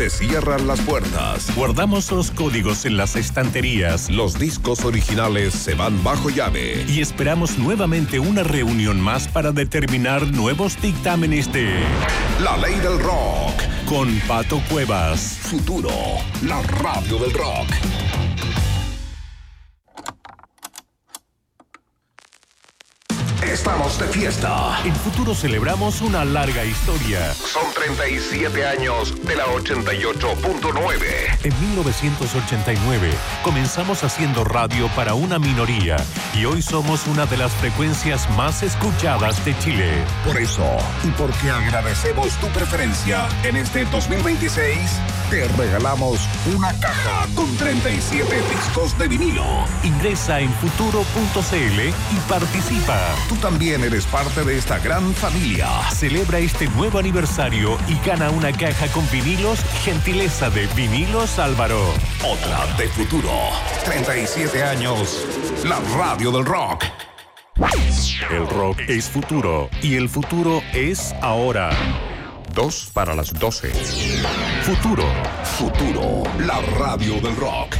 Se cierran las puertas. Guardamos los códigos en las estanterías. Los discos originales se van bajo llave. Y esperamos nuevamente una reunión más para determinar nuevos dictámenes de La Ley del Rock. Con Pato Cuevas. Futuro, la radio del rock. Estamos de fiesta. En Futuro celebramos una larga historia. Son 37 años de la 88.9. En 1989 comenzamos haciendo radio para una minoría y hoy somos una de las frecuencias más escuchadas de Chile. Por eso, y porque agradecemos tu preferencia, en este 2026 te regalamos una caja con 37 discos de vinilo. Ingresa en futuro.cl y participa. Tú también eres parte de esta gran familia. Celebra este nuevo aniversario y gana una caja con vinilos, gentileza de Vinilos Álvaro. Otra de Futuro. 37 años. La radio del rock. El rock es futuro y el futuro es ahora. 2 para las 12. Futuro. Futuro. La radio del rock.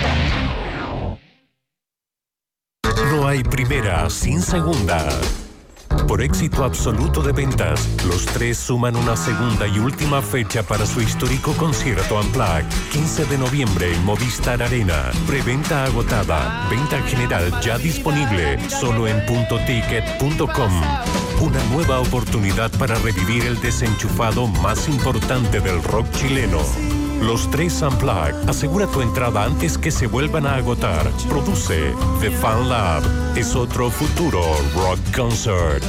No hay primera sin segunda. Por éxito absoluto de ventas, los tres suman una segunda y última fecha para su histórico concierto Unplugged. 15 de noviembre en Movistar Arena. Preventa agotada. Venta general ya disponible. Solo en puntoticket.com. Una nueva oportunidad para revivir el desenchufado más importante del rock chileno. Los tres Unplugged. Asegura tu entrada antes que se vuelvan a agotar. Produce The Fan Lab. Es otro Futuro Rock Concert.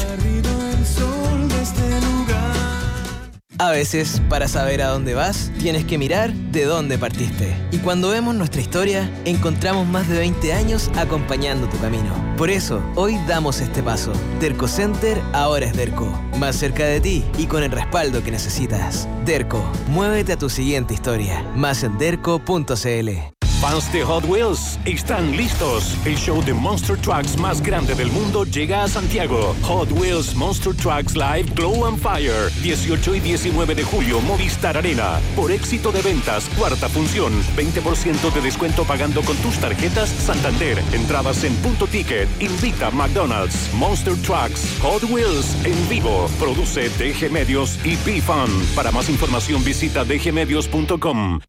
A veces, para saber a dónde vas, tienes que mirar de dónde partiste. Y cuando vemos nuestra historia, encontramos más de 20 años acompañando tu camino. Por eso, hoy damos este paso. Derco Center ahora es Derco. Más cerca de ti y con el respaldo que necesitas. Derco, muévete a tu siguiente historia. Más en derco.cl. Fans de Hot Wheels, están listos. El show de Monster Trucks más grande del mundo llega a Santiago. Hot Wheels Monster Trucks Live Glow and Fire. 18 y 19 de julio, Movistar Arena. Por éxito de ventas, cuarta función. 20% de descuento pagando con tus tarjetas Santander. Entradas en Punto Ticket. Invita McDonald's. Monster Trucks Hot Wheels en vivo. Produce DG Medios y B-Fun. Para más información visita dgmedios.com.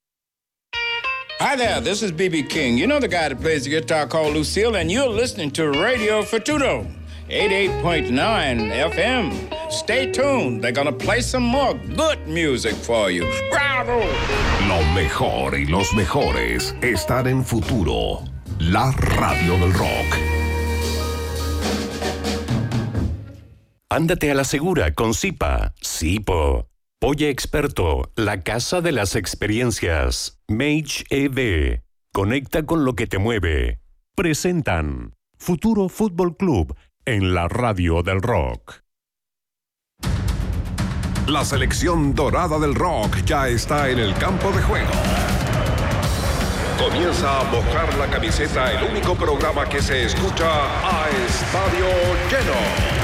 Hi there, this is B.B. King. You know the guy that plays the guitar called Lucille, and you're listening to Radio Futuro, 88.9 FM. Stay tuned. They're gonna play some more good music for you. Bravo! Lo mejor y los mejores están en Futuro, la radio del rock. Ándate a la segura con Zipa. Zipo. Oye Experto, la casa de las experiencias. Mage EV. Conecta con lo que te mueve. Presentan Futuro Fútbol Club en la radio del rock. La selección dorada del rock ya está en el campo de juego. Comienza a mojar la camiseta, el único programa que se escucha a estadio lleno.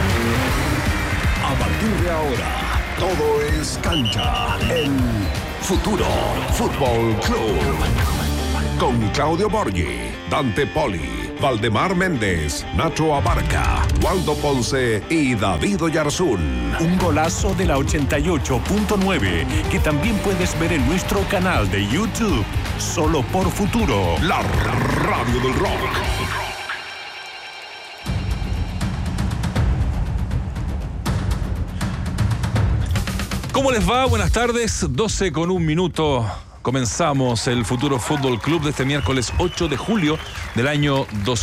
A partir de ahora, todo es cancha en Futuro Fútbol Club. Con Claudio Borghi, Dante Poli, Valdemar Méndez, Nacho Abarca, Waldo Ponce y David Oyarzún. Un golazo de la 88.9 que también puedes ver en nuestro canal de YouTube. Solo por Futuro, la radio del rock. ¿Cómo les va? Buenas tardes, 12:01. Comenzamos el Futuro Fútbol Club de este miércoles 8 de julio del año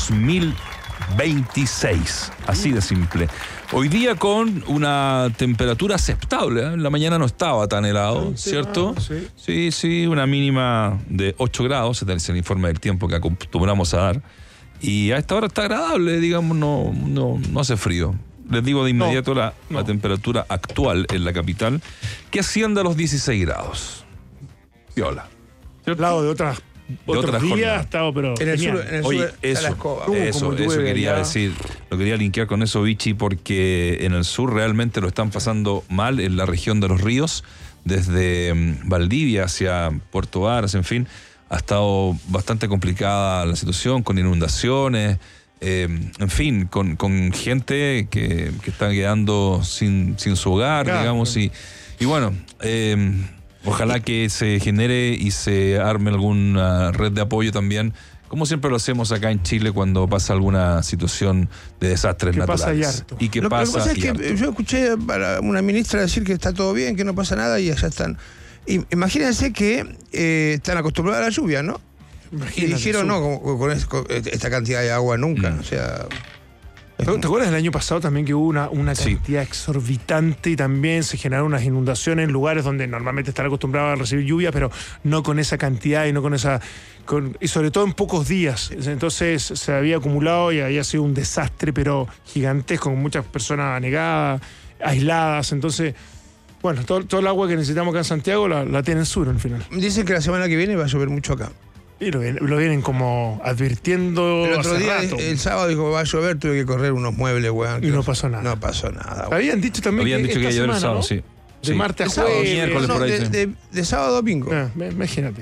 2026. Así de simple. Hoy día con una temperatura aceptable, ¿eh? En la mañana no estaba tan helado, ¿cierto? Sí, una mínima de 8 grados, es el informe del tiempo que acostumbramos a dar. Y a esta hora está agradable, digamos, no hace frío. Les digo de inmediato la temperatura actual en la capital, que asciende a los 16 grados. Viola. Lado de otros días ha estado, pero en el sur, eso quería decir. Lo quería linkear con eso, Vichy, porque en el sur realmente lo están pasando mal en la región de los ríos, desde Valdivia hacia Puerto Varas, en fin. Ha estado bastante complicada la situación, con inundaciones, en fin, con gente que está quedando sin su hogar, claro, digamos, y bueno, ojalá que se genere y se arme alguna red de apoyo también, como siempre lo hacemos acá en Chile cuando pasa alguna situación de desastres naturales. Y que pasa. Lo que pasa es que yo escuché a una ministra decir que está todo bien, que no pasa nada, y allá están. Imagínense que están acostumbrados a la lluvia, ¿no? Imagínate, y dijeron, no, con esta cantidad de agua nunca. O sea. ¿Te acuerdas del año pasado también que hubo una cantidad exorbitante y también se generaron unas inundaciones en lugares donde normalmente están acostumbrados a recibir lluvia, pero no con esa cantidad y no con esa. Y sobre todo en pocos días. Entonces se había acumulado y había sido un desastre, pero gigantesco, con muchas personas anegadas, aisladas. Entonces, bueno, todo el agua que necesitamos acá en Santiago la tiene el sur al final. Dicen que la semana que viene va a llover mucho acá. Y lo vienen como advirtiendo. El otro día, el sábado, dijo va a llover, tuve que correr unos muebles, weón. Y no pasó nada. No pasó nada. Habían dicho también que ayer el sábado, ¿no? Sí. De martes a jueves. Miércoles por ahí. De sábado a domingo. Imagínate.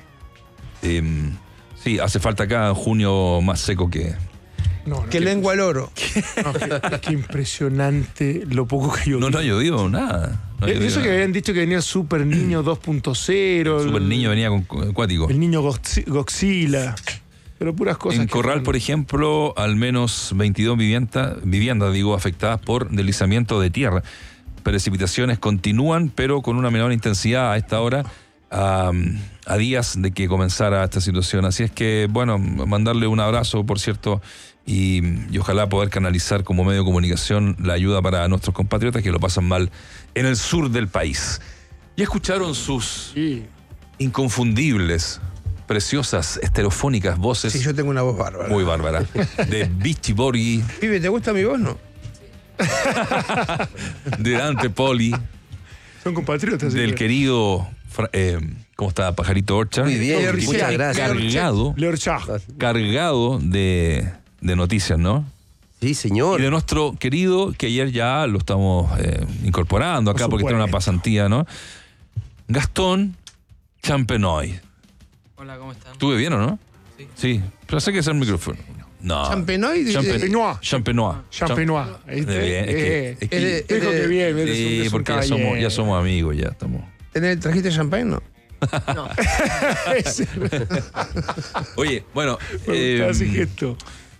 Sí, hace falta acá junio más seco que... que lengua al oro. Qué impresionante lo poco que llovió. No ha llovido nada. Eso que habían dicho que venía el Super Niño 2.0. El Super Niño venía con acuático. El niño Godzilla. Pero puras cosas. En Corral, por ejemplo, al menos 22 viviendas afectadas por deslizamiento de tierra. Precipitaciones continúan, pero con una menor intensidad a esta hora, a días de que comenzara esta situación. Así es que, bueno, mandarle un abrazo, por cierto, y ojalá poder canalizar como medio de comunicación la ayuda para nuestros compatriotas que lo pasan mal en el sur del país. Ya escucharon sus inconfundibles, preciosas, estereofónicas voces. Sí, yo tengo una voz bárbara. Muy bárbara. De Vichy Borghi. Pibe, ¿te gusta mi voz, no? De Dante Poli. Son compatriotas. Del querido... ¿cómo está Pajarito Orcha? Muy bien, muchas gracias. Cargado de noticias, ¿no? Sí, señor. Y de nuestro querido, que ayer ya lo estamos incorporando acá porque tiene una pasantía, ¿no? Gastón Champenoy. Hola, ¿cómo están? ¿Estuve bien o no? Sí. Pero sé que es el micrófono. No. Champenoy. Champenoy. Dijo que bien. Sí, porque ya somos amigos, ya estamos. ¿Trajiste champagne, no? No. Oye, bueno. ¿Qué pasó?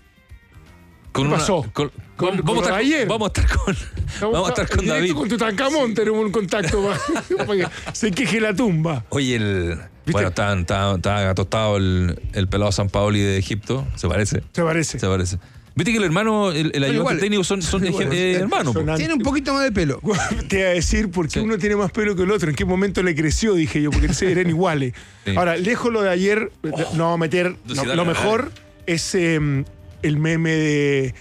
Vamos a estar con David. Con Tutankamón tenemos un contacto para que se queje la tumba. Oye, bueno, está tostado el pelado San Paoli de Egipto. ¿Se parece? Se parece. Viste que el hermano, el ayudante técnico son hermanos. Tiene un poquito más de pelo. Te iba a decir porque uno tiene más pelo que el otro. ¿En qué momento le creció? Dije yo, porque eran iguales. Sí. Ahora, lejos lo de ayer, no vamos a meter. Lo mejor es el meme de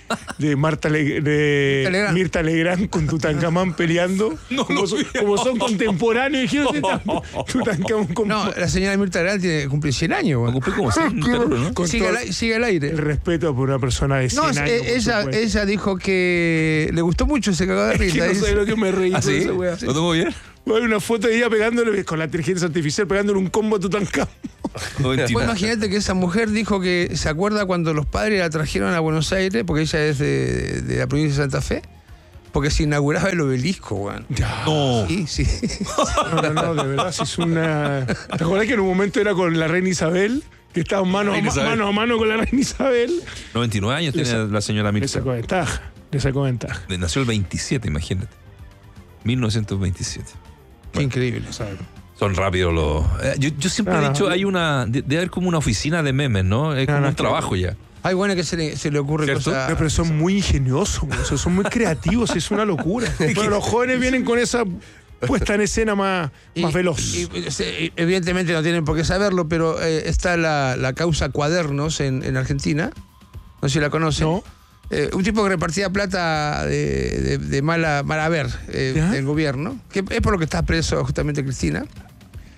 Mirta Legrand con Tutankamón peleando. Como son contemporáneos. Tutankamón No, la señora Mirta Legrand cumple 100 años. Bueno. Cumple como 100, ¿no? Sigue al aire. El respeto por una persona de 100 años. Ella dijo que le gustó mucho ese cagado de risa. No sé lo que me reí. ¿Ah, sí? ¿Lo tengo bien? Hay una foto de ella pegándole con la inteligencia artificial, pegándole un combo a Tutankamón. Pues imagínate que esa mujer dijo que se acuerda cuando los padres la trajeron a Buenos Aires, porque ella es de la provincia de Santa Fe, porque se inauguraba el obelisco, weón. No. Sí. No, de verdad, si es una... ¿Te acordás que en un momento era con la reina Isabel? Que estaban mano a mano con la reina Isabel. 99 años tiene la señora Mirta. Le sacó ventaja. Nació el 27, imagínate. 1927. Qué increíble. Son rápidos los... Yo siempre he dicho, hay debe haber como una oficina de memes, ¿no? Es como un trabajo ya. Hay bueno que se le ocurre cosas... Pero son muy ingeniosos, son muy creativos, es una locura. Pero los jóvenes vienen con esa puesta en escena más veloz. Evidentemente no tienen por qué saberlo, pero está la causa Cuadernos en Argentina. No sé si la conocen. No. Un tipo que repartía plata de mala haber del gobierno, que es por lo que está preso justamente Cristina.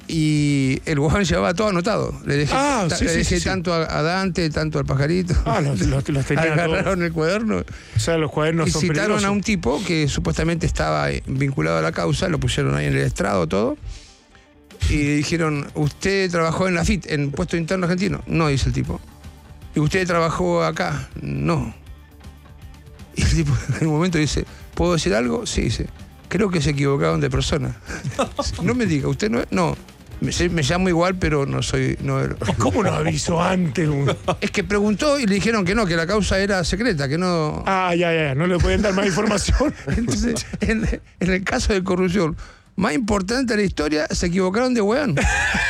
Y el huevón llevaba todo anotado. Le dejé tanto a Dante, tanto al pajarito. Los tenía agarraron el cuaderno. O sea, los cuadernos son citaron peligrosos. a un tipo que supuestamente estaba vinculado a la causa, lo pusieron ahí en el estrado todo. Y dijeron, ¿usted trabajó en la FIT, en puesto interno argentino? No, dice el tipo. ¿Y usted trabajó acá? No. Y el tipo en un momento dice, ¿puedo decir algo? Sí, dice. Creo que se equivocaron de persona. No me diga, ¿usted no es? No. Me llamo igual, pero no soy... No, ¿Cómo no avisó antes? Es que preguntó y le dijeron que no, que la causa era secreta, que no... Ya, no le pueden dar más información. Entonces, en el caso de corrupción más importante de la historia, se equivocaron de weón.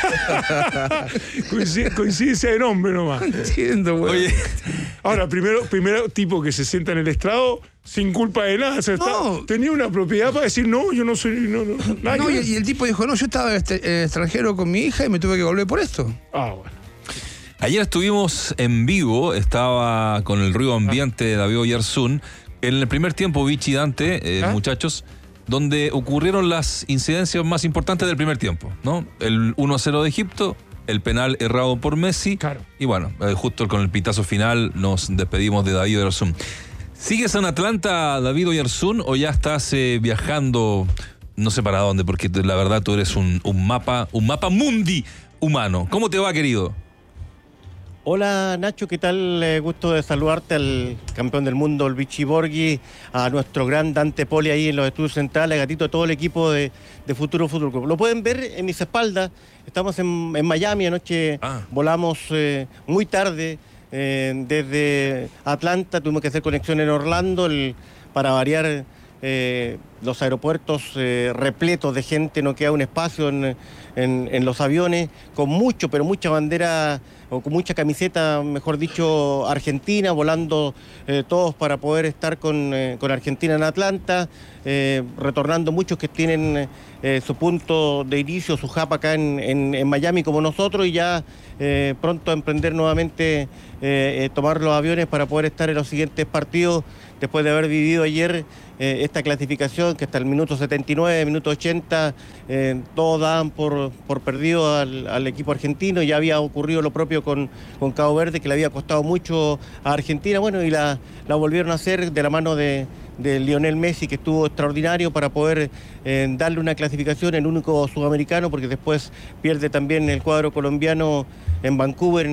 Coincidencia de nombre nomás. No entiendo, weón. Oye. Ahora, primero tipo que se sienta en el estrado sin culpa de nada. O sea, tenía una propiedad para decir, no, yo no soy... No, y el tipo dijo, no, yo estaba extranjero con mi hija y me tuve que volver por esto. Bueno. Ayer estuvimos en vivo, estaba con el ruido ambiente de David Oyarzún. En el primer tiempo, Vichy y Dante, muchachos, donde ocurrieron las incidencias más importantes del primer tiempo, ¿no? El 1-0 de Egipto, el penal errado por Messi. Claro. Y bueno, justo con el pitazo final nos despedimos de David Oyarzún. ¿Sigues en Atlanta, David Oyarzún, o ya estás viajando, no sé para dónde, porque la verdad tú eres un mapa mundi humano? ¿Cómo te va, querido? Hola Nacho, ¿qué tal? Gusto de saludarte al campeón del mundo, el Vichy Borghi, a nuestro gran Dante Poli ahí en los estudios centrales, gatito, a todo el equipo de Futuro Fútbol Club. Lo pueden ver en mis espaldas, estamos en Miami, anoche volamos muy tarde desde Atlanta, tuvimos que hacer conexión en Orlando para variar los aeropuertos repletos de gente, no queda un espacio en los aviones, con mucha bandera, o con mucha camiseta, mejor dicho, argentina, volando todos para poder estar con Argentina en Atlanta, retornando muchos que tienen su punto de inicio, su hub acá en Miami como nosotros, y ya pronto a emprender nuevamente, tomar los aviones para poder estar en los siguientes partidos, después de haber vivido ayer esta clasificación que hasta el minuto 79, minuto 80, todos daban por perdido al equipo argentino. Ya había ocurrido lo propio con Cabo Verde, que le había costado mucho a Argentina, bueno, y la volvieron a hacer de la mano de Lionel Messi, que estuvo extraordinario para poder darle una clasificación, el único sudamericano, porque después pierde también el cuadro colombiano en Vancouver,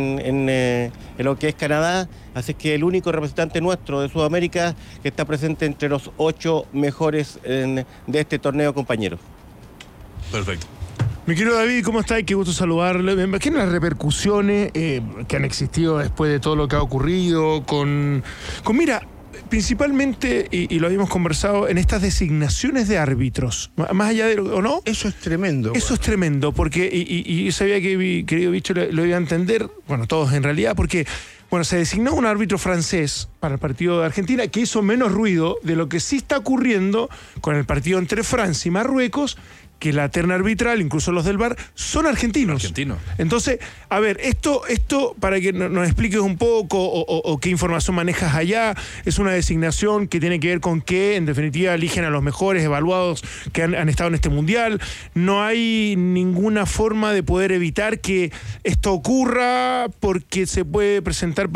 en lo que es Canadá. Así que el único representante nuestro de Sudamérica que está presente entre los 8 mejores de este torneo, compañeros. Perfecto. Mi querido David, ¿cómo estás? Qué gusto saludarle. Me imagino las repercusiones que han existido después de todo lo que ha ocurrido mira, principalmente, y lo habíamos conversado, en estas designaciones de árbitros, más allá de ¿o no? Eso es tremendo. Eso es tremendo, porque, y sabía que querido Bicho lo iba a entender, bueno, todos en realidad, porque, bueno, se designó un árbitro francés para el partido de Argentina que hizo menos ruido de lo que sí está ocurriendo con el partido entre Francia y Marruecos, que la terna arbitral, incluso los del VAR, son argentinos. Entonces, a ver, esto para que nos expliques un poco o qué información manejas allá, es una designación que tiene que ver con que, en definitiva, eligen a los mejores evaluados que han estado en este mundial. No hay ninguna forma de poder evitar que esto ocurra porque se puede prestar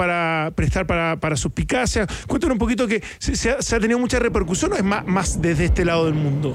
para suspicacia. Cuéntanos un poquito que se ha tenido mucha repercusión, ¿o es más desde este lado del mundo?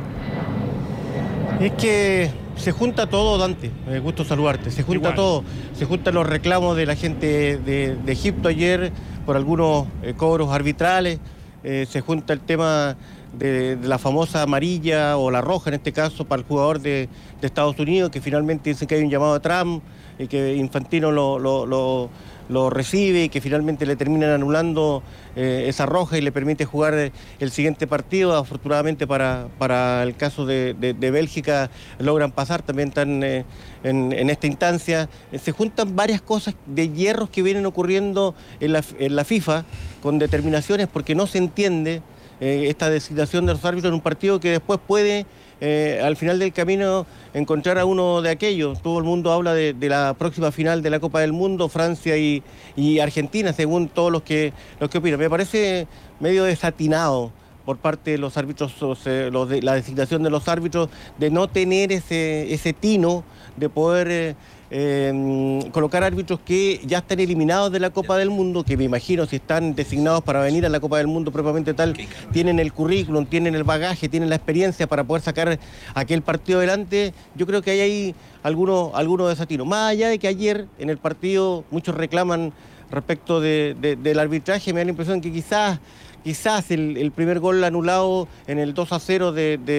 Es que se junta todo, Dante, gusto saludarte, se junta todo, se juntan los reclamos de la gente de Egipto ayer por algunos cobros arbitrales, se junta el tema de la famosa amarilla o la roja en este caso para el jugador de Estados Unidos, que finalmente dicen que hay un llamado a Trump y que Infantino lo recibe y que finalmente le terminan anulando esa roja y le permite jugar el siguiente partido. Afortunadamente para el caso de Bélgica logran pasar, también están en esta instancia. Se juntan varias cosas de hierros que vienen ocurriendo en la FIFA con determinaciones, porque no se entiende esta designación de los árbitros en un partido que después puede al final del camino encontrar a uno de aquellos. Todo el mundo habla de la próxima final de la Copa del Mundo, Francia y Argentina, según todos los que opinan. Me parece medio desatinado por parte de los árbitros, la designación de los árbitros, de no tener ese tino de poder colocar árbitros que ya están eliminados de la Copa del Mundo, que me imagino si están designados para venir a la Copa del Mundo propiamente tal, tienen el currículum, tienen el bagaje, tienen la experiencia para poder sacar aquel partido adelante. Yo creo que hay algunos desatinos. Más allá de que ayer en el partido muchos reclaman respecto del arbitraje, me da la impresión que quizás el primer gol anulado en el 2-0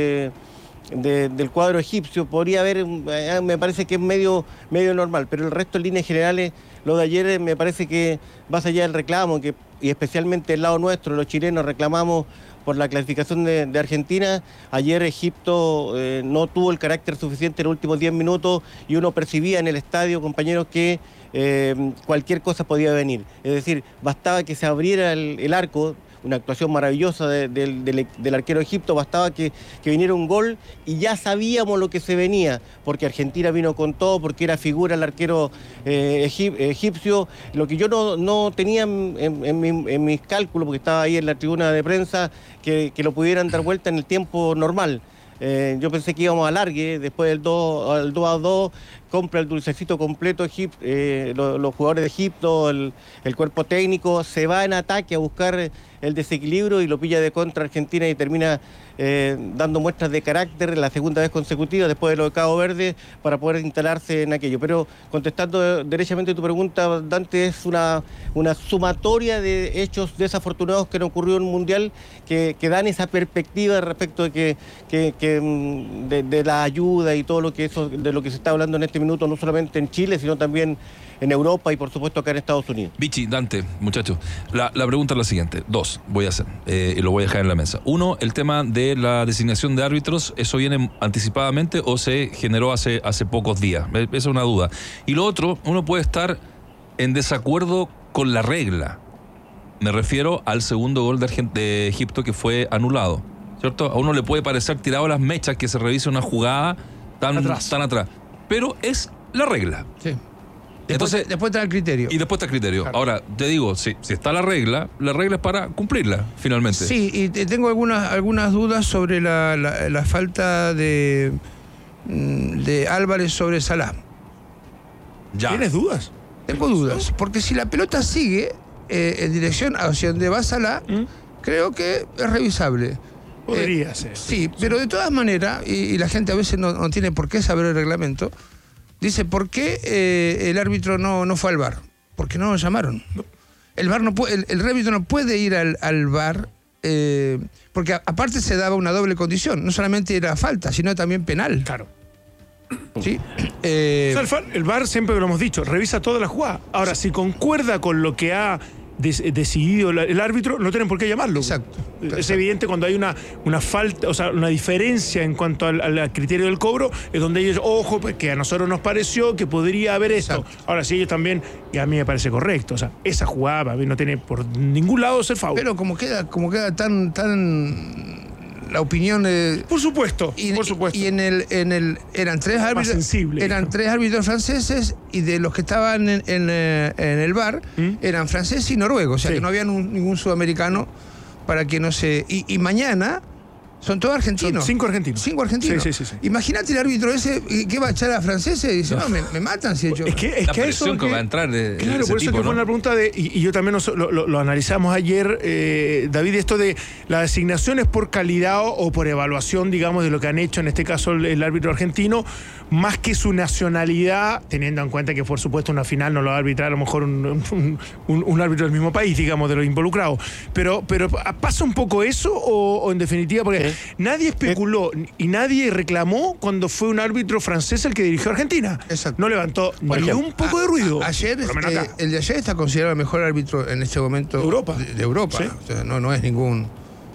del cuadro egipcio podría haber, me parece que es medio normal, pero el resto en líneas generales, lo de ayer me parece que más allá del reclamo, y especialmente el lado nuestro, los chilenos reclamamos por la clasificación de Argentina. Ayer Egipto no tuvo el carácter suficiente en los últimos 10 minutos y uno percibía en el estadio, compañeros, que cualquier cosa podía venir. Es decir, bastaba que se abriera el arco, una actuación maravillosa del arquero de Egipto, bastaba que viniera un gol y ya sabíamos lo que se venía, porque Argentina vino con todo, porque era figura el arquero egipcio. Lo que yo no tenía en mis cálculos, porque estaba ahí en la tribuna de prensa, que lo pudieran dar vuelta en el tiempo normal. Yo pensé que íbamos a alargue, después del 2-2, compra el dulcecito completo los jugadores de Egipto, el cuerpo técnico, se va en ataque a buscar el desequilibrio y lo pilla de contra Argentina y termina dando muestras de carácter la segunda vez consecutiva después de lo de Cabo Verde para poder instalarse en aquello. Pero contestando derechamente tu pregunta, Dante, es una sumatoria de hechos desafortunados que han ocurrido en un mundial que dan esa perspectiva respecto de de la ayuda y todo de lo que se está hablando en este minuto, no solamente en Chile, sino también en Europa y por supuesto acá en Estados Unidos. Vichy, Dante, muchachos, la pregunta es la siguiente. Dos voy a hacer y lo voy a dejar en la mesa. Uno, el tema de la designación de árbitros, ¿eso viene anticipadamente o se generó hace pocos días? Esa es una duda. Y lo otro, uno puede estar en desacuerdo con la regla. Me refiero al segundo gol de Egipto que fue anulado, ¿cierto? A uno le puede parecer tirado las mechas que se revise una jugada tan atrás. Pero es la regla. Sí. Después está el criterio. Y después está el criterio. Claro. Ahora, te digo, si está la regla es para cumplirla, finalmente. Sí, y tengo algunas dudas sobre la falta de Álvarez sobre Salah. Ya. ¿Tienes dudas? Tengo dudas, porque si la pelota sigue en dirección hacia donde va Salah, creo que es revisable. Podría ser. Sí, pero de todas maneras, y la gente a veces no tiene por qué saber el reglamento, dice, ¿por qué el árbitro no fue al VAR? Porque no lo llamaron. El VAR no puede, el árbitro no puede ir al VAR, porque aparte se daba una doble condición. No solamente era falta, sino también penal. Claro. ¿Sí? O sea, el VAR, siempre lo hemos dicho, revisa toda la jugada. Ahora, si concuerda con lo que ha decidido el árbitro, no tienen por qué llamarlo. Exacto. Es evidente cuando hay una falta, o sea, una diferencia en cuanto al criterio del cobro, es donde ellos, ojo, pues, que a nosotros nos pareció que podría haber esto. Exacto. Ahora sí, ellos también, y a mí me parece correcto, o sea, esa jugada a mí no tiene por ningún lado ser foul. Pero como queda tan la opinión por supuesto. Y eran tres árbitros sensible, eran tres árbitros franceses, y de los que estaban en el VAR eran franceses y noruegos, o sea, que no había ningún sudamericano para que no se... Y mañana son todos argentinos. Son 5 argentinos. 5 argentinos. Sí. Imagínate el árbitro ese que va a echar a franceses y dice, no, me matan si he hecho... Es que eso que va a entrar de claro, ese por eso tipo, que fue ¿no? una pregunta y yo también lo analizamos ayer, David, esto de las asignaciones por calidad o por evaluación, digamos, de lo que han hecho, en este caso el árbitro argentino, más que su nacionalidad, teniendo en cuenta que por supuesto una final no lo va a arbitrar a lo mejor un árbitro del mismo país, digamos, de los involucrados. Pero ¿pasa un poco eso o en definitiva? Porque nadie especuló y nadie reclamó cuando fue un árbitro francés el que dirigió a Argentina. Exacto. No levantó ni un poco de ruido. Ayer, el de ayer está considerado el mejor árbitro en este momento de Europa. Sí. O sea, no es ningún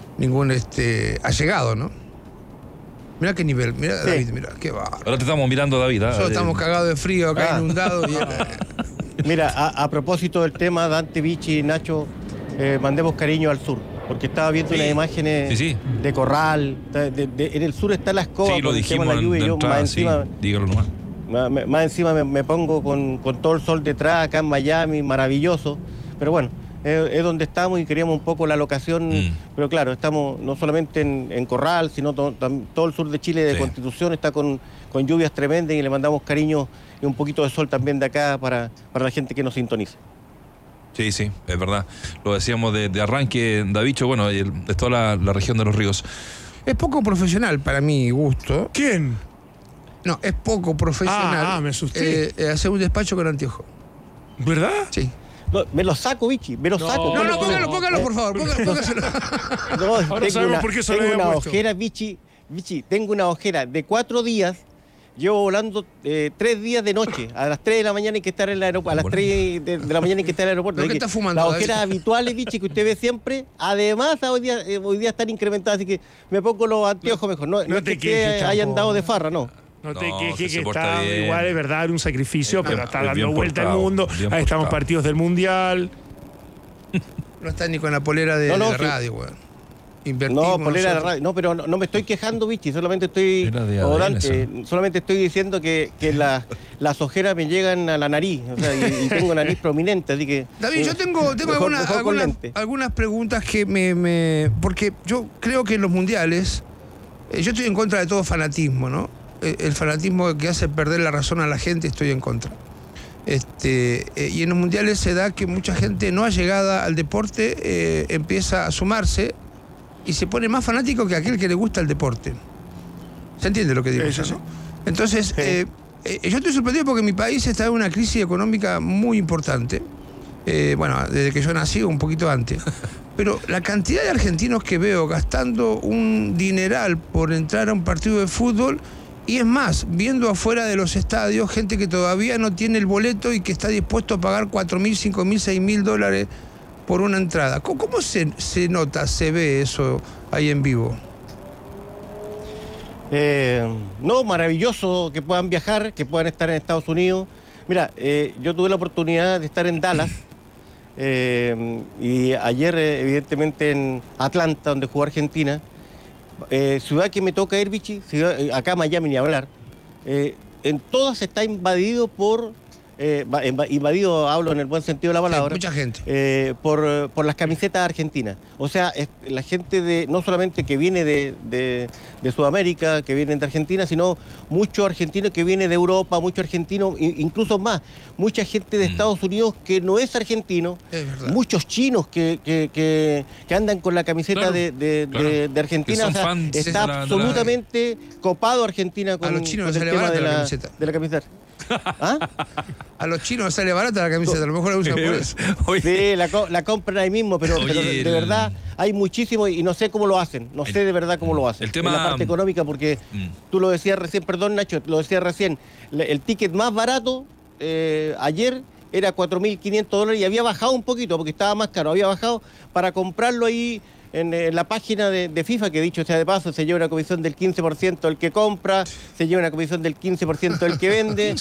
allegado, ¿no? Mirá qué nivel, mirá, sí. David, mirá, qué va. Ahora te estamos mirando, David. Nosotros estamos cagados de frío acá, inundados. Mira, a propósito del tema, Dante, Vichy, Nacho, mandemos cariño al sur, porque estaba viendo unas imágenes de corral, en el sur está la escoba, sí, lo dijimos la lluvia, yo más encima, dígalo nomás. Más encima me pongo con todo el sol detrás, acá en Miami, maravilloso, pero bueno, es donde estamos y queríamos un poco la locación, pero claro, estamos no solamente en Corral, sino todo el sur de Chile, de Constitución, está con lluvias tremendas y le mandamos cariño y un poquito de sol también de acá para la gente que nos sintoniza. Sí, sí, es verdad. Lo decíamos de arranque, Davicho, bueno, de toda la región de los ríos. Es poco profesional para mi gusto. ¿Quién? No, es poco profesional. Me asusté. Hacer un despacho con anteojo. ¿Verdad? Sí. No, me lo saco, Vichy, me lo saco. No, póngalo, por favor, póngaselo. No, ahora sabemos por qué se lo había tengo una puesto. ojera, Vichy, tengo una ojera de 4 días. Llevo volando 3 días de noche. A las 3 de la mañana hay que estar en el aeropuerto. A las 3 de la mañana hay que estar en el aeropuerto. ¿Lo que está fumando? Las ojeras habituales, Vichy, que usted ve siempre, además hoy día están incrementadas, así que me pongo los anteojos mejor. No es te que quejes, hayan tampoco. dado de farra, no. No te No, quejes se que porta está bien. igual, es verdad, era un sacrificio, pero está es dando bien vuelta al portado, mundo. bien Ahí estamos portado. partidos del Mundial. No está ni con la polera de la radio, weón. Invertimos No, polera de nosotros. radio. No, pero no me estoy quejando, Vichy. Solamente estoy. Era de o ADN, Dante, solamente estoy diciendo que las ojeras me llegan a la nariz. O sea, y tengo nariz prominente, así que. David, yo tengo mejor con lente. algunas preguntas que porque yo creo que en los mundiales, yo estoy en contra de todo fanatismo, ¿no? El fanatismo que hace perder la razón a la gente, estoy en contra. Y en los mundiales se da que mucha gente no allegada al deporte empieza a sumarse y se pone más fanático que aquel que le gusta el deporte. ¿Se entiende lo que digo? Sí, sí. ¿no? Entonces, yo estoy sorprendido porque mi país está en una crisis económica muy importante. Bueno, desde que yo nací, un poquito antes. Pero la cantidad de argentinos que veo gastando un dineral por entrar a un partido de fútbol, y es más, viendo afuera de los estadios gente que todavía no tiene el boleto y que está dispuesto a pagar $4.000, $5.000, $6.000 por una entrada. ¿Cómo se nota, se ve eso ahí en vivo? No, maravilloso que puedan viajar, que puedan estar en Estados Unidos. Mira, yo tuve la oportunidad de estar en Dallas y ayer, evidentemente, en Atlanta, donde jugó Argentina. Ciudad que me toca ir, Vichy, acá Miami ni hablar. En todas está invadido por. Invadido, hablo en el buen sentido de la palabra. Mucha gente. Por las camisetas argentinas. O sea, la gente no solamente que viene de Sudamérica, que vienen de Argentina, sino muchos argentinos que vienen de Europa, muchos argentinos, incluso más, mucha gente de Estados Unidos que no es argentino, muchos chinos que andan con la camiseta de Argentina. O sea, está absolutamente copado Argentina con los chinos el tema de la camiseta. ¿Ah? A los chinos sale barata la camiseta, a lo mejor la usan por eso. Sí, la compran ahí mismo, pero de verdad hay muchísimo y no sé cómo lo hacen, no sé de verdad cómo lo hacen. El tema, en la parte económica, porque tú lo decías recién, perdón Nacho, lo decías recién, el ticket más barato ayer era $4.500 y había bajado un poquito porque estaba más caro, había bajado para comprarlo ahí en la página de FIFA, que dicho sea de paso, se lleva una comisión del 15% el que compra, se lleva una comisión del 15% el que vende.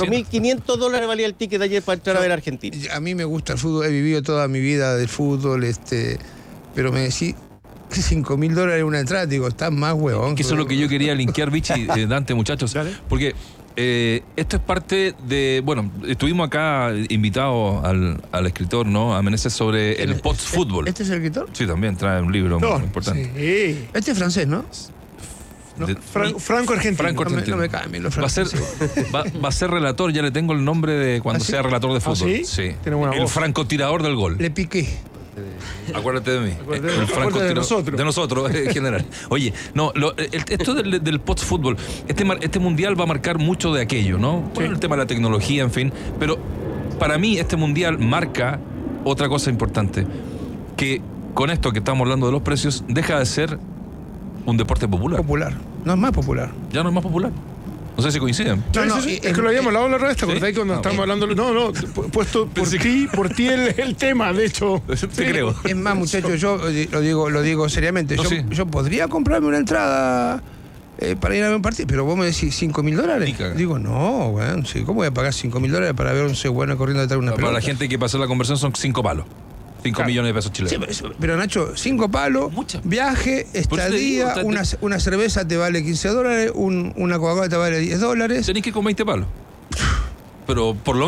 $4.500 valía el ticket de ayer para entrar a ver a Argentina. A mí me gusta el fútbol, he vivido toda mi vida del fútbol, pero me decís que $5.000 una entrada, digo, estás más huevón. Que eso es lo que yo quería linkear, Vichy, Dante, muchachos. ¿Dale? Porque esto es parte de. Bueno, estuvimos acá invitados al escritor, ¿no? A Meneses sobre el post-fútbol. ¿Este es el escritor? Sí, también trae un libro muy importante. Sí. Este es francés, ¿no? Franco-argentino. No me cambien los franceses. Va a ser relator, ya le tengo el nombre de cuando sea relator de fútbol. ¿Sí? El francotirador del gol. Le piqué. Acuérdate de mí. El franco de nosotros, en general. Oye, no, esto del post-fútbol, este mundial va a marcar mucho de aquello, ¿no? Bueno, el tema de la tecnología, en fin. Pero para mí este mundial marca otra cosa importante. Que con esto que estamos hablando de los precios, deja de ser un deporte popular. No es más popular. Ya no es más popular. No sé si coinciden. Es que lo habíamos hablado la otra vez, ¿te acordás cuando estábamos hablando? No, puesto por ti el tema, de hecho. Te creo. Es más, muchachos, yo lo digo seriamente. Yo podría comprarme una entrada para ir a ver un partido, pero vos me decís $5.000. Digo, no, bueno, sí, ¿cómo voy a pagar $5.000 para ver a un bueno corriendo detrás de una pelota? Para la gente que pasó la conversión son 5 palos. 5 millones de pesos chilenos. Sí, pero Nacho, 5 palos, viaje, estadía, una cerveza te vale $15, una Coca-Cola te vale $10. Tenés que ir con 20 palos. Pero por lo menos.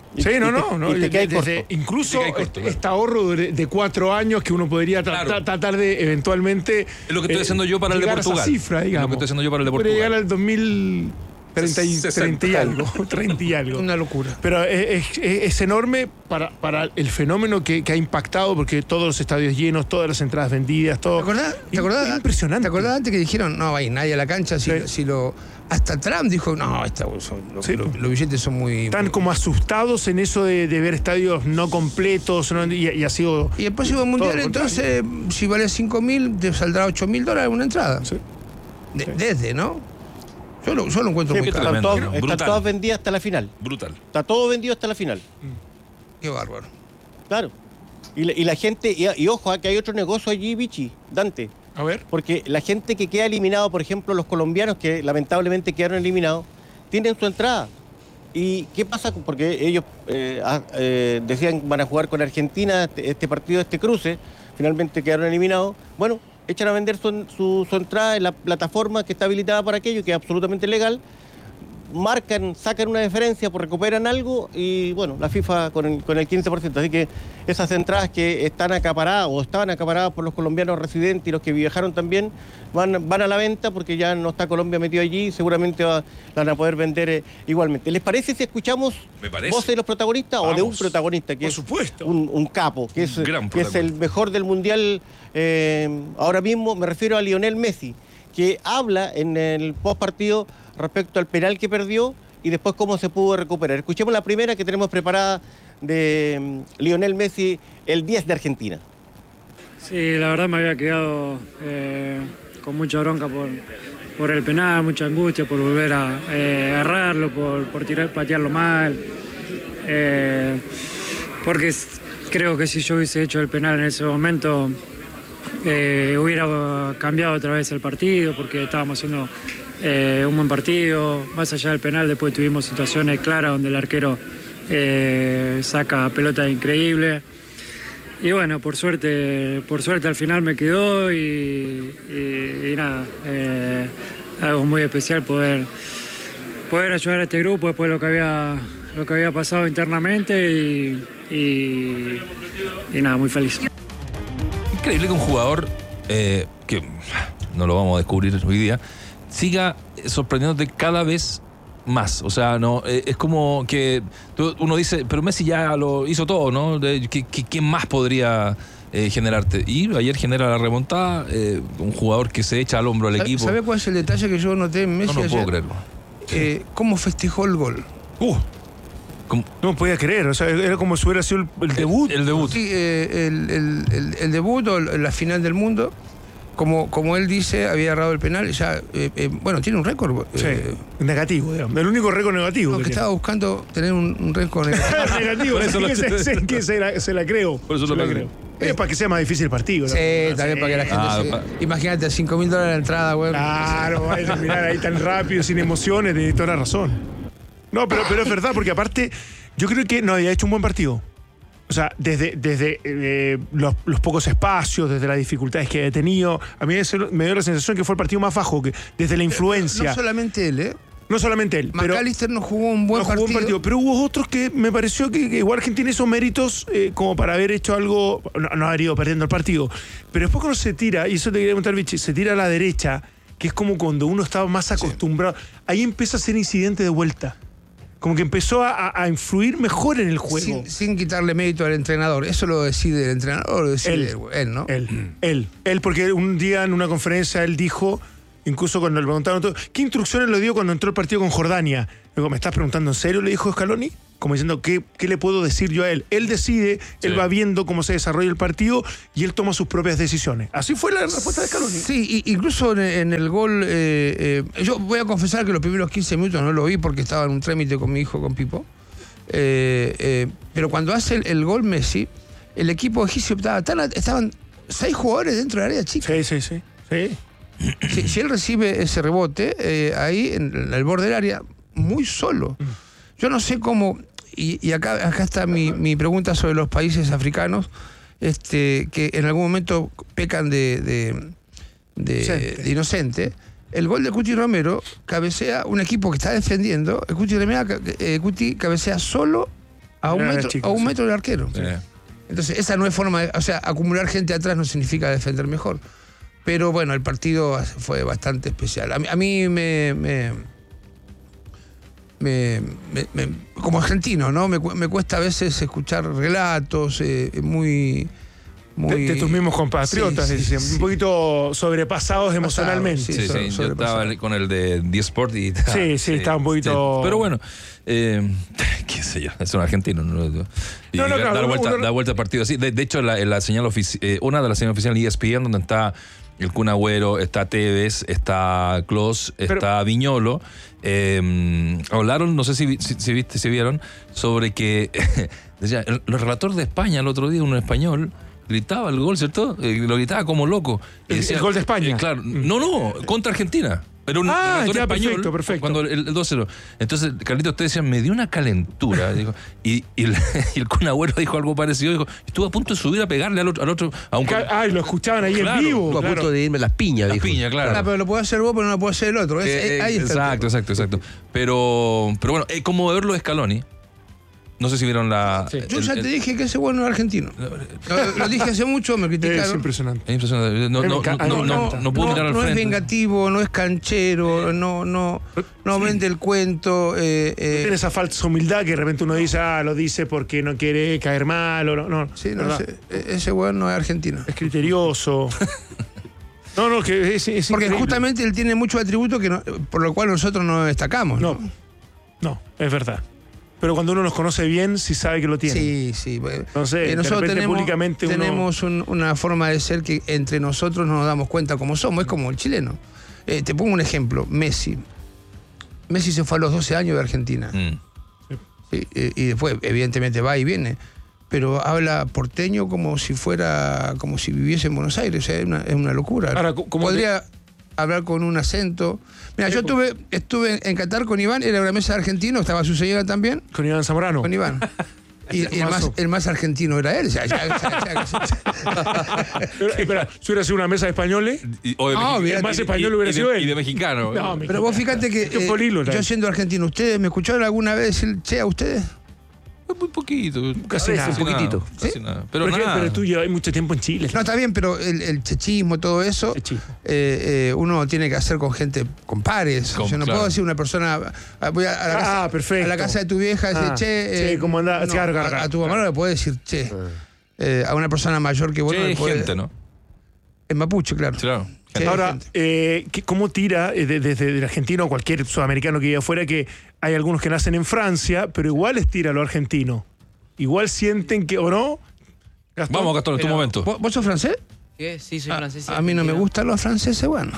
Sí, no. Y te quedas corto. Incluso Te quedas corto, claro. este ahorro de 4 años que uno podría tratar de eventualmente. Es lo que estoy haciendo yo para el de llegar a esa Portugal. cifra, digamos. Es lo que estoy haciendo yo para el de Podría Portugal. llegar al 2030 y algo. 30 y algo. Una locura. Pero es enorme para el fenómeno que ha impactado, porque todos los estadios llenos, todas las entradas vendidas, todo. ¿Te acordás? Impresionante. ¿Te acordás antes que dijeron, no va a ir nadie a la cancha hasta Trump dijo, no, los billetes son muy... Están como asustados en eso de ver estadios no completos, ¿no? Y ha sido... Y el próximo mundial, entonces, si vale $5.000, te saldrá $8.000 una entrada. Sí. Desde, ¿no? Yo lo encuentro muy caro. Están todas vendidas hasta la final. Brutal. Está todo vendido hasta la final. Qué bárbaro. Claro. Y la gente, y ojo, que hay otro negocio allí, Vichy, Dante. A ver. Porque la gente que queda eliminado, por ejemplo, los colombianos que lamentablemente quedaron eliminados, tienen su entrada. ¿Y qué pasa? Porque ellos decían que van a jugar con Argentina este partido, este cruce, finalmente quedaron eliminados. Bueno, echan a vender su entrada en la plataforma que está habilitada para aquello, que es absolutamente legal. Sacan una diferencia, recuperan algo y bueno, la FIFA con el 15%. Así que esas entradas que están acaparadas o estaban acaparadas por los colombianos residentes y los que viajaron también van a la venta porque ya no está Colombia metido allí y seguramente la van a poder vender igualmente. ¿Les parece si escuchamos voces de los protagonistas? Vamos. O de un protagonista que Por es supuesto. un capo, que es el mejor del Mundial ahora mismo? Me refiero a Lionel Messi, que habla en el post partido respecto al penal que perdió y después cómo se pudo recuperar. Escuchemos la primera que tenemos preparada de Lionel Messi, el 10 de Argentina. Sí, la verdad me había quedado con mucha bronca por el penal, mucha angustia por volver a agarrarlo, por patearlo mal. Porque creo que si yo hubiese hecho el penal en ese momento hubiera cambiado otra vez el partido, porque estábamos haciendo un buen partido. Más allá del penal, después tuvimos situaciones claras donde el arquero saca pelota increíble. Y bueno, por suerte al final me quedó y nada, algo muy especial poder ayudar a este grupo después de lo que había pasado internamente y nada, muy feliz. Increíble que un jugador que no lo vamos a descubrir hoy día siga sorprendiéndote cada vez más. O sea, no es como que uno dice, pero Messi ya lo hizo todo, ¿no? ¿Quién más podría generarte? Y ayer genera la remontada, un jugador que se echa al hombro al equipo. ¿Sabe cuál es el detalle que yo noté en Messi? No puedo creerlo. ¿Cómo festejó el gol? No podía creer, o sea, era como si hubiera sido el debut. El debut. Sí, el debut o la final del mundo. Como él dice, había agarrado el penal, ya, bueno, tiene un récord. Negativo, digamos. El único récord negativo. No, que estaba buscando tener un récord negativo. Por eso que se la creo. Por eso se la creo. Es para que sea más difícil el partido. Sí, también para que la gente imagínate, $5.000 la entrada, güey. Claro, vaya a terminar ahí tan rápido, sin emociones, de toda la razón. No, pero es verdad, porque aparte, yo creo que no había hecho un buen partido. O sea, desde los pocos espacios, desde las dificultades que he tenido, a mí me dio la sensación que fue el partido más bajo, que desde la influencia. No solamente él, No solamente él. McAllister no jugó un buen partido. Pero hubo otros que me pareció que igual Argentina hizo méritos como para haber hecho algo, no haber ido perdiendo el partido. Pero después cuando se tira, y eso te quería preguntar, Vichy, se tira a la derecha, que es como cuando uno estaba más acostumbrado, ahí empieza a ser incidente de vuelta. Como que empezó a influir mejor en el juego. Sin quitarle mérito al entrenador. ¿Eso lo decide el entrenador o lo decide él, no? Él, porque un día en una conferencia él dijo, incluso cuando le preguntaron todo, ¿qué instrucciones le dio cuando entró el partido con Jordania? Luego, ¿me estás preguntando en serio? Le dijo Scaloni. Como diciendo, ¿qué le puedo decir yo a él? Él decide, él va viendo cómo se desarrolla el partido y él toma sus propias decisiones. Así fue la respuesta de Scaloni. Sí, incluso en el gol, yo voy a confesar que los primeros 15 minutos no lo vi porque estaba en un trámite con mi hijo, con Pipo. Pero cuando hace el gol Messi, el equipo egipcio estaban 6 jugadores dentro del área chica. Sí. Si él recibe ese rebote, ahí en el borde del área, muy solo. Yo no sé cómo, y acá está mi pregunta sobre los países africanos, que en algún momento pecan de inocente. El gol de Cuti Romero cabecea un equipo que está defendiendo, Cuti cabecea solo a un metro del arquero. Sí. Entonces, esa no es forma de... O sea, acumular gente atrás no significa defender mejor. Pero bueno, el partido fue bastante especial. A mí como argentino, ¿no? Me cuesta a veces escuchar relatos muy... De tus mismos compatriotas, sí, un poquito sobrepasados emocionalmente. Sí, yo estaba con el de D-Sport y... Sí, estaba un poquito... Pero bueno, qué sé yo, es un argentino. Y dar vuelta al partido así. De hecho, la señal una de las señales oficiales de ESPN, donde está el Kun Agüero, está Tevez, está Klose, está Viñolo, hablaron, no sé si vieron, sobre que decía, el relator de España el otro día, un español, gritaba el gol, ¿cierto? Lo gritaba como loco. Decía, ¿el gol de España? Claro, no, contra Argentina. Pero un relator español, perfecto. Cuando el 2-0. Entonces, Carlitos, usted decía, me dio una calentura. Dijo, y el Kun Agüero dijo algo parecido. Dijo, estuve a punto de subir a pegarle al otro. Y lo escuchaban ahí en vivo. Estuve a punto de irme las piñas, dijo. Claro. Pero lo puede hacer vos, pero no lo puede hacer el otro. Ahí está. Exacto. Pero bueno, como verlo de Scaloni. No sé si vieron la... Sí. Yo ya te dije que ese bueno es argentino. Lo dije hace mucho, me criticaron. Es impresionante. No puedo mirar al frente. No es vengativo, no es canchero, no vende el cuento. Tiene esa falsa humildad que de repente uno dice, lo dice porque no quiere caer mal o no. Sí, ese bueno no es argentino. Es criterioso. Que es porque increíble. justamente él tiene muchos atributos por lo cual nosotros no destacamos. No, es verdad. Pero cuando uno los conoce bien, sí sabe que lo tiene. Sí. Entonces, nosotros públicamente tenemos una forma de ser que entre nosotros no nos damos cuenta cómo somos. Es como el chileno. Te pongo un ejemplo. Messi se fue a los 12 años de Argentina. Sí, y después, evidentemente, va y viene. Pero habla porteño como si viviese en Buenos Aires. O sea, es una locura. Ahora, podría hablar con un acento. Mira, yo estuve en Qatar con Iván, era una mesa de argentinos, estaba su señora también. ¿Con Iván Zamorano? Con Iván. Y el más argentino era él. Espera, si hubiera sido una mesa de españoles, el más español hubiera sido él. Y de mexicano. Pero vos fíjate que yo siendo argentino, ¿ustedes me escucharon alguna vez decir che a ustedes? Muy poquito. Casi nada. Un poquitito. Casi nada. Pero tú llevas mucho tiempo en Chile. No, está bien, pero el chechismo, todo eso, uno tiene que hacer con gente, con pares. Yo no puedo decir una persona, voy a la casa de tu vieja y decir, che, ¿cómo andás? A tu mamá no le puedes decir, che. A una persona mayor que vos no le podés. Gente, ¿no? En mapuche, claro. Ahora, ¿cómo tira desde el argentino o cualquier sudamericano que vive afuera que hay algunos que nacen en Francia, pero igual les tira lo argentino? Igual sienten que, ¿o no? Gastón. Vamos, Gastón, en tu momento. ¿Vos sos francés? Sí, soy francés. A mí no me gustan los franceses, bueno.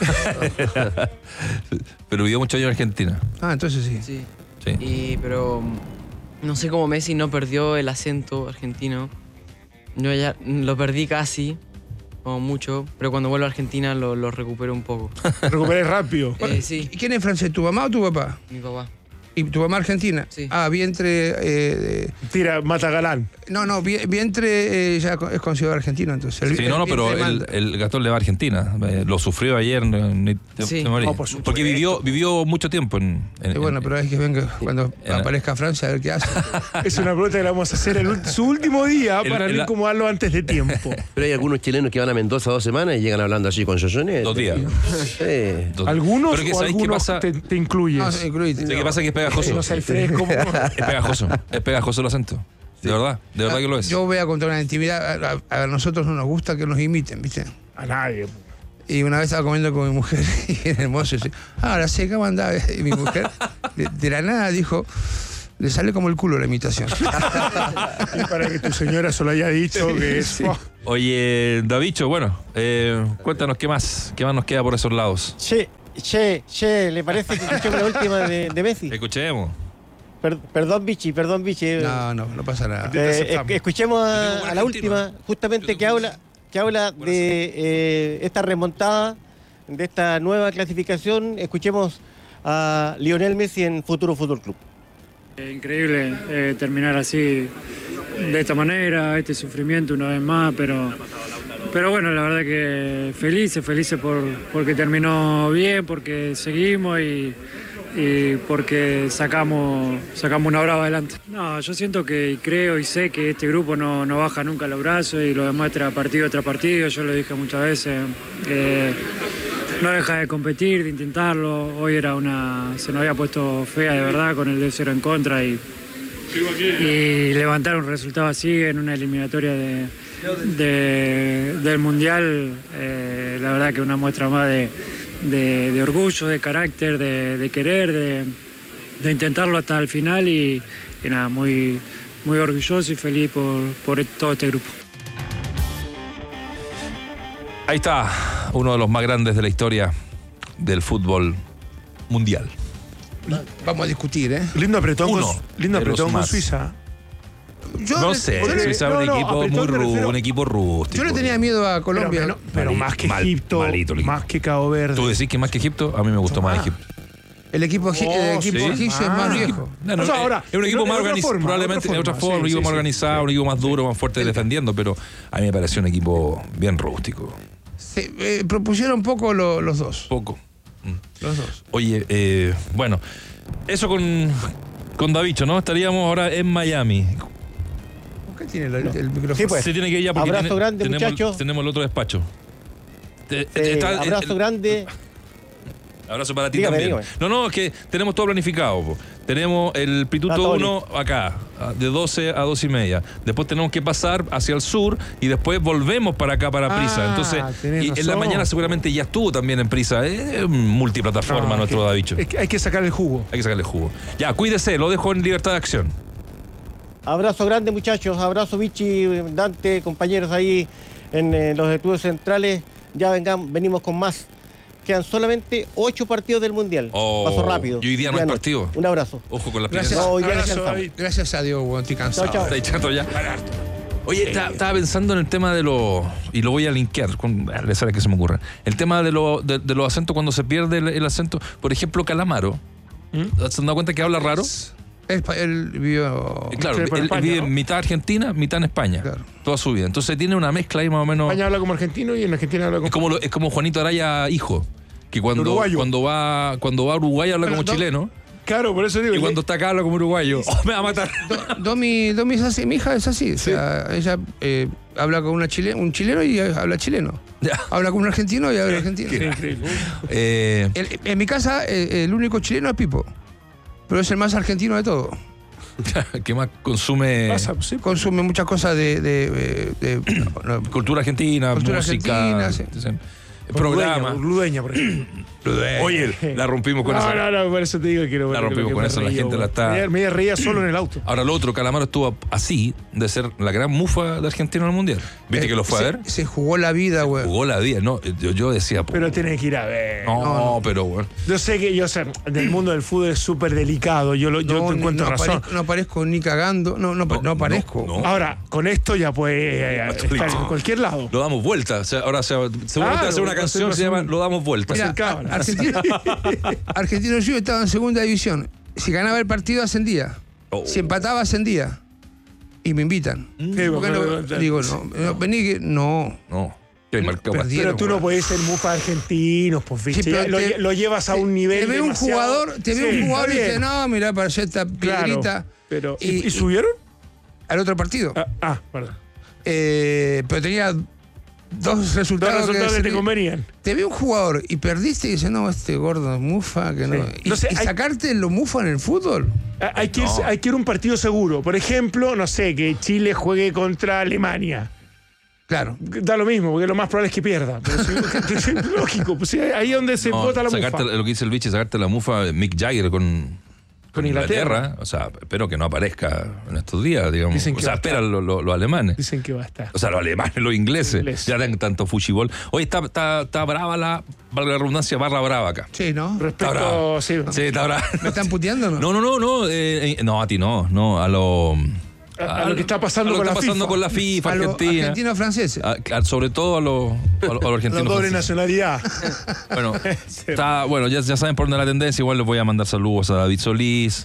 Pero vivió muchos años en Argentina. Entonces sí. Pero no sé cómo Messi no perdió el acento argentino. Yo ya lo perdí casi. Como mucho, pero cuando vuelvo a Argentina lo recupero un poco. ¿Recuperé rápido? Sí. ¿Quién es francés, tu mamá o tu papá? Mi papá. ¿Y tu mamá argentina? Sí. Vientre... Tira, mata galán. No, vientre ya es considerado argentino, entonces. Pero el Gastón le va a Argentina. Lo sufrió ayer. Se moría. Porque vivió mucho tiempo en bueno, pero es que venga cuando aparezca Francia a ver qué hace. Es una pregunta que le vamos a hacer su último día para no incomodarlo antes de tiempo. Pero hay algunos chilenos que van a Mendoza 2 semanas y llegan hablando así con Yoyonet. 2 días. ¿Algunos pero o algunos te incluyes? No, incluye. ¿Qué pasa? Que es pegajoso. No sé, fresco. Es pegajoso el acento. De verdad que lo es. Yo voy a contar una intimidad. A nosotros no nos gusta que nos imiten, ¿viste? A nadie. Y una vez estaba comiendo con mi mujer y era hermoso. Y ahora sé cómo andaba. Y mi mujer, de la nada, dijo, le sale como el culo la imitación. Y para que tu señora solo haya dicho que es... Sí. Oye, Davicho, bueno, cuéntanos qué más nos queda por esos lados. Che, ¿le parece que escuchemos la última de Messi? Escuchemos. Perdón, Vichy. No pasa nada. Escuchemos a la última, justamente que habla de esta remontada, de esta nueva clasificación. Escuchemos a Lionel Messi en Futuro Fútbol Club. Increíble terminar así, de esta manera, este sufrimiento una vez más, pero bueno, la verdad que felices porque terminó bien, porque seguimos y y porque sacamos una brava adelante. No, yo siento que creo y sé que este grupo no baja nunca los brazos y lo demuestra partido tras partido. Yo lo dije muchas veces. No deja de competir, de intentarlo. Hoy se nos había puesto fea de verdad con el 2-0 en contra y levantar un resultado así en una eliminatoria del Mundial, la verdad que una muestra más de orgullo, de carácter, de querer, de intentarlo hasta el final y nada, muy, muy orgulloso y feliz por todo este grupo. Ahí está, uno de los más grandes de la historia del fútbol mundial. Vamos a discutir, ¿eh? Lindo apretón con Suiza. No sé, Suiza es un equipo rústico. Yo le tenía miedo a Colombia. Pero más que Egipto, más que Cabo Verde. ¿Tú decís que más que Egipto? A mí me gustó más Egipto. El equipo egipcio es más viejo. No, ahora, es un equipo más organizado, probablemente de otra forma, un equipo más organizado, un equipo más duro, más fuerte defendiendo, pero a mí me pareció un equipo bien rústico. Propusieron poco los dos. Poco. Los dos. Oye, bueno, eso con Davicho, ¿no? Estaríamos ahora en Miami. ¿Por qué tiene el micrófono? Sí, pues. Se tiene que ir ya porque abrazo grande, muchachos. Tenemos el otro despacho. Abrazo grande. Abrazo para ti Dígame, también. dígame. No, es que tenemos todo planificado. Po. Tenemos el Pituto 1 acá, de 12 a 2:30. Después tenemos que pasar hacia el sur y después volvemos para acá, para Prisa. Entonces, y en la mañana seguramente ya estuvo también en Prisa. Es multiplataforma nuestro Davicho. Hay que sacar el jugo. Hay que sacarle jugo. Ya, cuídese, lo dejo en libertad de acción. Abrazo grande, muchachos. Abrazo, Vichy, Dante, compañeros ahí en los estudios centrales. Ya venimos con más. Quedan solamente 8 partidos del Mundial. Paso rápido. Y hoy día no hay partido. Un abrazo. Ojo con la Gracias, gracias a Dios, weón. Estoy cansado. Chao. Está chato ya. Oye, estaba pensando en el tema de los... Y lo voy a linkear, le sale que se me ocurra. El tema de los acentos cuando se pierde el acento. Por ejemplo, Calamaro. ¿Se han dado cuenta que habla raro? Él vivió... Claro, él vive en mitad Argentina, mitad en España. Claro. Toda su vida. Entonces tiene una mezcla ahí más o menos... En España habla como argentino y en Argentina habla como... Es como Juanito Araya, hijo. Que cuando va a Uruguay habla como chileno. Claro, por eso digo. Y cuando está acá habla como uruguayo. Me va a matar. Mi hija es así. O sea, ella habla con un chileno y habla chileno. Ya. Habla con un argentino y habla argentino. Qué increíble. En mi casa, el único chileno es Pipo. Pero es el más argentino de todo. ¿Qué más consume? Consume muchas cosas de cultura argentina, música. Argentina, programa. Urludeña, por ejemplo. Oye, la rompimos con eso. No, por eso te digo que la rompimos con eso, la gente la está... Me reía solo en el auto. Ahora lo otro, Calamaro estuvo así de ser la gran mufa de Argentina en el Mundial. ¿Viste que lo fue a ver? Se jugó la vida, güey. Jugó la vida, no, yo decía... Pero tiene que ir a ver. No, pero bueno. Yo sé que, del mundo del fútbol es súper delicado, yo te encuentro razón. No aparezco ni cagando, no aparezco. No. Ahora, con esto ya puede estar en cualquier lado. Lo damos vuelta, ahora seguramente hacer una canción que se llama Lo damos vuelta. Mira, Argentino Juniors estaba en segunda división. Si ganaba el partido, ascendía. Si empataba, ascendía. Y me invitan. Digo, vení que... No. Pero tú no podés ser mufa argentinos, pues, ¿viste? Sí, lo llevas a un nivel. Te ve un jugador y dice, no, mirá, para allá esta piedrita. Pero, ¿Y subieron? Al otro partido. Perdón. Pero tenía dos resultados que te convenían. Te ve un jugador y perdiste y dices, no, este gordo es mufa, que no. Y sacarte lo mufa en el fútbol. Hay que ir a un partido seguro. Por ejemplo, no sé, que Chile juegue contra Alemania. Claro. Da lo mismo, porque lo más probable es que pierda. Pero lógico, pues ahí es donde se vota la mufa. Lo que dice el bicho, sacarte la mufa Mick Jagger con Inglaterra. O sea, espero que no aparezca en estos días, digamos. Esperan los alemanes. Dicen que va a estar. O sea, los alemanes, los ingleses. Ya dan tanto fútbol. Hoy está brava la redundancia, barra brava acá. Sí, ¿no? Respecto, sí, está brava. ¿Me están puteando, no? No, a ti no. A lo que está pasando con la FIFA, Argentina. Argentinos franceses. Sobre todo a los argentinos. La doble nacionalidad. Bueno, ya saben por dónde la tendencia. Igual les voy a mandar saludos a David Solís.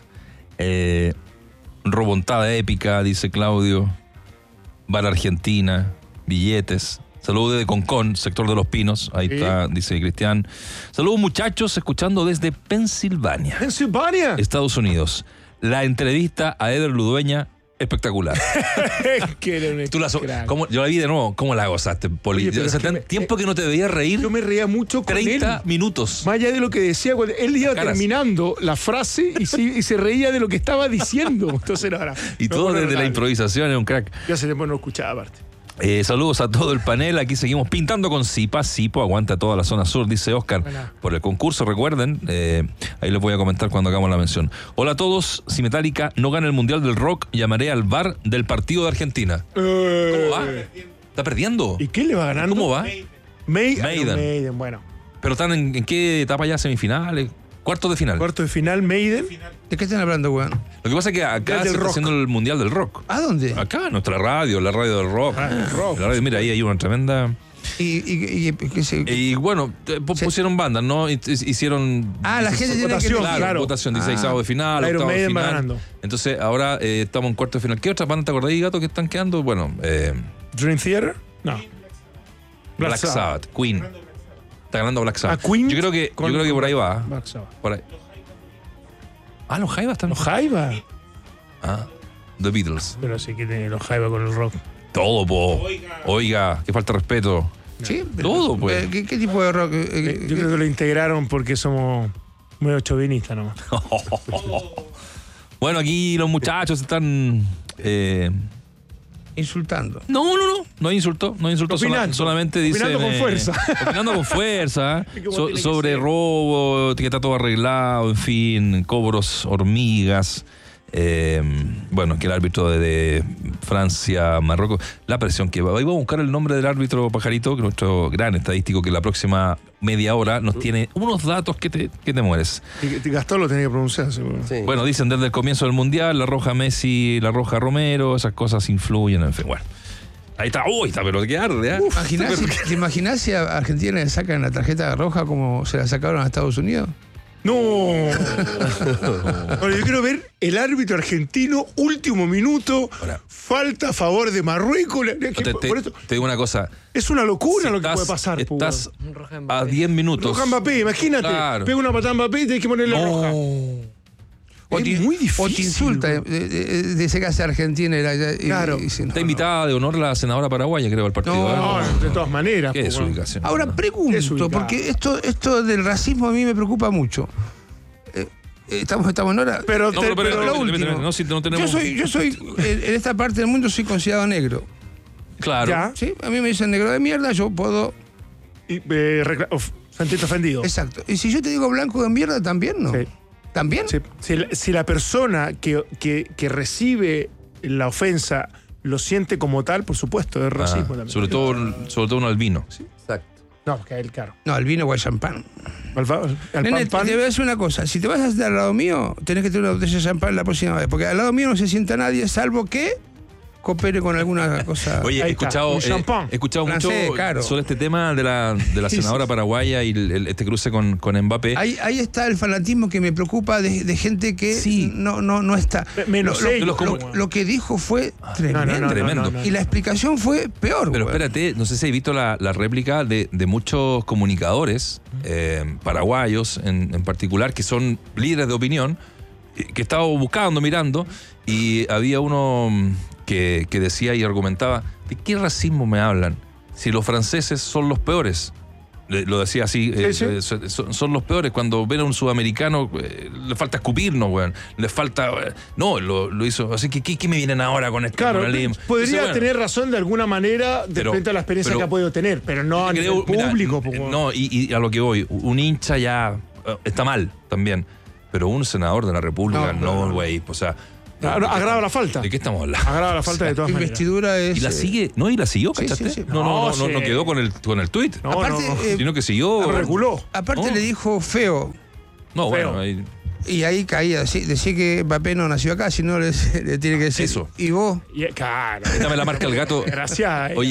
Robontada épica, dice Claudio. Bar Argentina. Billetes. Saludos desde Concón, sector de Los Pinos. Ahí está, dice Cristian. Saludos, muchachos, escuchando desde Pensilvania, Estados Unidos. La entrevista a Eder Ludueña, espectacular. Tú yo la vi de nuevo. ¿Cómo la gozaste, Poli? Oye, tiempo que no te veía reír. Yo me reía mucho con 30 él. minutos. Más allá de lo que decía, cuando él iba Caras. terminando la frase y se reía de lo que estaba diciendo. Entonces, ahora. Y todo desde la improvisación, es un crack. Ya se después no escuchaba aparte. Saludos a todo el panel. Aquí seguimos pintando con Zipa. Zipo aguanta toda la zona sur, dice Oscar. Buena. Por el concurso, recuerden. Ahí les voy a comentar cuando hagamos la mención. Hola a todos. Si Metallica no gana el Mundial del Rock, llamaré al VAR del partido de Argentina. ¿Cómo va? ¿Está perdiendo? ¿Y quién le va ganando? ¿Cómo va? Maiden, bueno. ¿Pero están en qué etapa ya? ¿Semifinales? ¿Cuartos de final? Cuarto de final, Maiden. ¿De qué están hablando, weón? Lo que pasa es que acá se está haciendo el Mundial del Rock. ¿A dónde? Acá, nuestra radio, la radio del rock. El rock. La radio, mira, ahí hay una tremenda... Y bueno, pusieron bandas, ¿no? Hicieron... la gente tiene votación, que... claro. Votación, 16avos de final, Iron octavos de Maiden va final. ganando. Entonces, ahora estamos en cuarto de final. ¿Qué otras bandas te acordás, Gato, que están quedando? Bueno, Dream Theater. No. Black Sabbath, Queen. Está ganando Black Sabbath. Queen yo creo que por ahí va. Black Sabbath. Por ahí. Los Jaivas están. Los Jaiba. The Beatles. Pero sí que tiene los Jaiba con el rock. Todo, po. Oiga, que falta de respeto. Sí, todo, pues. ¿Qué tipo de rock? Yo creo que lo integraron porque somos muy chauvinistas nomás. Bueno, aquí los muchachos están... Insultando. No insultó. Solamente dicen... Opinando con fuerza. Opinando con fuerza. Sobre sobre robo, que está todo arreglado, en fin, cobros hormigas. Bueno, que el árbitro de Francia, Marruecos, la presión que va. Hoy vamos a buscar el nombre del árbitro Pajarito, que es nuestro gran estadístico, que la próxima media hora nos tiene unos datos que te mueres. Gastón lo tenía que pronunciar, seguro. Sí. Bueno, dicen desde el comienzo del Mundial, la roja Messi, la roja Romero, esas cosas influyen, en fin, bueno. Ahí está, está, pero que arde, ¿eh? ¿Te imaginás si a Argentina le sacan la tarjeta roja como se la sacaron a Estados Unidos? No. Bueno, yo quiero ver el árbitro argentino, último minuto, falta a favor de Marruecos. Te digo una cosa. Es una locura si lo que puede pasar. Estás a 10 minutos. Roja Mbappé, imagínate. Claro. Pega una patada a Mbappé y tienes que ponerle roja. Es muy difícil. O te insulta, dice que hace Argentina. Claro. Está invitada de honor la senadora paraguaya, creo, al partido. No, de todas maneras. ¿Qué es ubicación? Ahora pregunto, porque esto del racismo a mí me preocupa mucho. Estamos en hora. Pero lo último. No tenemos... Yo soy en esta parte del mundo soy considerado negro. Claro. ¿Ya? ¿Sí? A mí me dicen negro de mierda, yo puedo... Sentiste ofendido. Exacto. Y si yo te digo blanco de mierda, también, ¿no? Sí. ¿También? Sí. Si la persona que recibe la ofensa lo siente como tal, por supuesto, es racismo también. Sobre todo un albino. Sí, exacto. No, porque el caro. No, el vino o el champán. Nene, Te voy a decir una cosa. Si te vas a sentar al lado mío, tenés que tener una botella de champán la próxima vez. Porque al lado mío no se sienta nadie, salvo que coopere con alguna cosa. Oye, he escuchado mucho claro. sobre este tema de la senadora paraguaya y este cruce con Mbappé. Ahí está el fanatismo que me preocupa de gente que no está. Menos lo que dijo fue tremendo. Tremendo. Y la explicación fue peor. Pero espérate, no sé si has visto la réplica de muchos comunicadores paraguayos en particular, que son líderes de opinión, que estaba buscando, mirando, y había uno que decía y argumentaba: ¿de qué racismo me hablan? Si los franceses son los peores. Lo decía así, son los peores. Cuando ven a un sudamericano, le falta escupirnos, weón. Le falta... no, lo hizo. Así que, ¿qué me vienen ahora con esto? Claro, podría Entonces, tener razón de alguna manera frente a la experiencia que ha podido tener, pero no a nivel público. No, y a lo que voy, un hincha ya está mal también, pero un senador de la República, no, güey. O sea... agrava la falta. ¿De qué estamos hablando? Agrava la falta de todas maneras. Investidura es... Y la sigue, y la siguió, ¿cachaste? Sí. No quedó con el tuit. Aparte, sino que siguió. Reculó. Aparte le dijo feo. No, feo. bueno, ahí... Y ahí caía, decía que Mbappé no nació acá, sino le tiene que decir. Eso. ¿Y vos? Claro. Dame la marca al gato. Gracias. Oye,